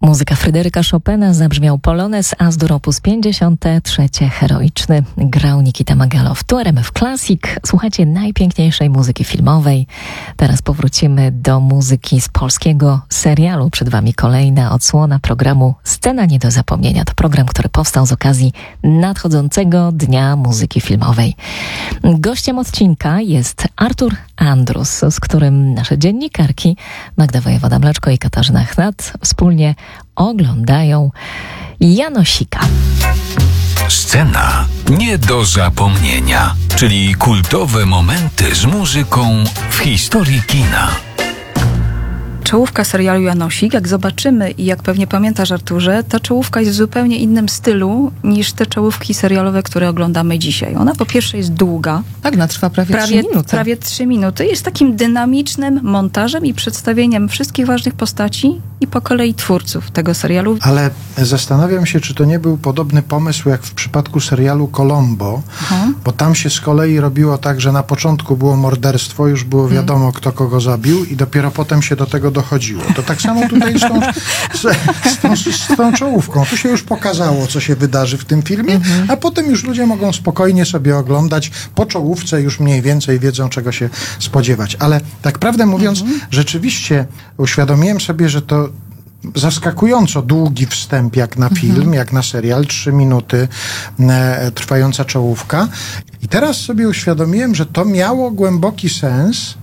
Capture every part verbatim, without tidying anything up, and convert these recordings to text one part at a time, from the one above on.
Muzyka Fryderyka Chopina, zabrzmiał polonez As-dur op. pięćdziesiąte trzecie Heroiczny. Grał Nikita Magalow. Tu R M F Classic. Słuchajcie najpiękniejszej muzyki filmowej. Teraz powrócimy do muzyki z polskiego serialu. Przed wami kolejna odsłona programu Scena nie do zapomnienia. To program, który powstał z okazji nadchodzącego Dnia Muzyki Filmowej. Gościem odcinka jest Artur Andrus, z którym nasze dziennikarki Magda Wojewoda-Mleczko i Katarzyna Chnat wspólnie oglądają Janosika. Scena nie do zapomnienia, czyli kultowe momenty z muzyką w historii kina. Czołówka serialu Janosik, jak zobaczymy i jak pewnie pamiętasz, Arturze, ta czołówka jest w zupełnie innym stylu niż te czołówki serialowe, które oglądamy dzisiaj. Ona po pierwsze jest długa. Tak, ona trwa prawie, prawie trzy minuty. Prawie trzy minuty. Jest takim dynamicznym montażem i przedstawieniem wszystkich ważnych postaci i po kolei twórców tego serialu. Ale zastanawiam się, czy to nie był podobny pomysł jak w przypadku serialu Colombo, Aha. bo tam się z kolei robiło tak, że na początku było morderstwo, już było wiadomo, hmm. kto kogo zabił i dopiero potem się do tego dochodziło. To tak samo tutaj z tą, z, z, tą, z tą czołówką. Tu się już pokazało, co się wydarzy w tym filmie, mhm. a potem już ludzie mogą spokojnie sobie oglądać. Po czołówce już mniej więcej wiedzą, czego się spodziewać. Ale tak prawdę mówiąc, mhm. rzeczywiście uświadomiłem sobie, że to zaskakująco długi wstęp jak na film, mhm. jak na serial, trzy minuty e, trwająca czołówka. I teraz sobie uświadomiłem, że to miało głęboki sens,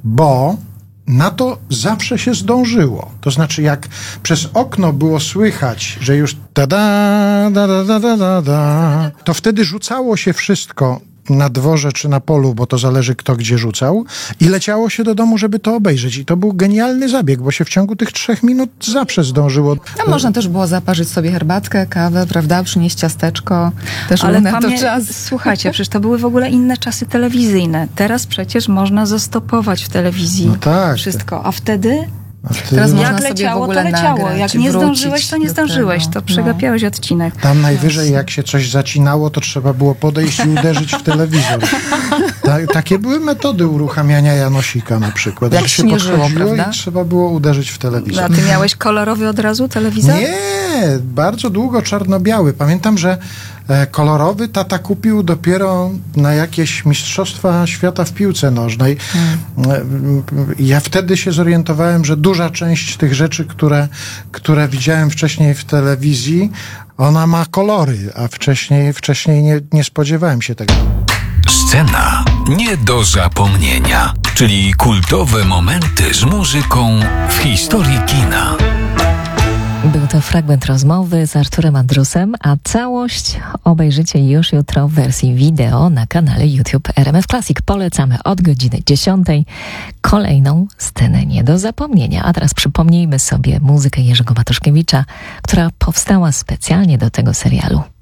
bo na to zawsze się zdążyło. To znaczy, jak przez okno było słychać, że już da da da da da da da, to wtedy rzucało się wszystko na dworze czy na polu, bo to zależy kto gdzie rzucał, i leciało się do domu, żeby to obejrzeć. I to był genialny zabieg, bo się w ciągu tych trzech minut zawsze zdążyło. A można też było zaparzyć sobie herbatkę, kawę, prawda, przynieść ciasteczko, też ale na to pamię- czas. Słuchajcie, przecież to były w ogóle inne czasy telewizyjne. Teraz przecież można zastopować w telewizji no tak. wszystko, a wtedy... Teraz jak leciało, to leciało. Jak nie zdążyłeś, to nie zdążyłeś. To przegapiałeś no. odcinek. Tam najwyżej, jak się coś zacinało, to trzeba było podejść i uderzyć w telewizor. Ta, takie były metody uruchamiania Janosika na przykład. Jak się śnieżyło, prawda? I trzeba było uderzyć w telewizor. A ty miałeś kolorowy od razu telewizor? Nie, bardzo długo czarno-biały. Pamiętam, że e, kolorowy tata kupił dopiero na jakieś mistrzostwa świata w piłce nożnej. Hmm. E, ja wtedy się zorientowałem, że duża część tych rzeczy, które, które widziałem wcześniej w telewizji, ona ma kolory, a wcześniej, wcześniej nie, nie spodziewałem się tego. Scena nie do zapomnienia, czyli kultowe momenty z muzyką w historii kina. Był to fragment rozmowy z Arturem Andrusem, a całość obejrzycie już jutro w wersji wideo na kanale YouTube R M F Classic. Polecamy od godziny dziesiątej kolejną scenę nie do zapomnienia. A teraz przypomnijmy sobie muzykę Jerzego Matuszkiewicza, która powstała specjalnie do tego serialu.